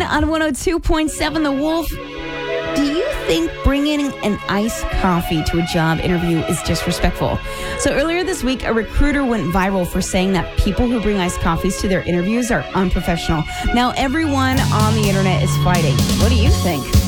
on 102.7 The Wolf. Do you think bringing an iced coffee to a job interview is disrespectful? So earlier this week, a recruiter went viral for saying that people who bring iced coffees to their interviews are unprofessional. Now everyone on the internet is fighting. What do you think?